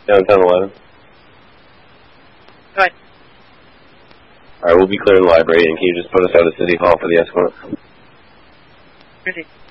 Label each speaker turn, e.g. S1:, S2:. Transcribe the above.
S1: Downtown 11.
S2: Go ahead.
S1: Alright, we'll be clearing the library, and can you just put us out of City Hall for the escort?
S2: Ready.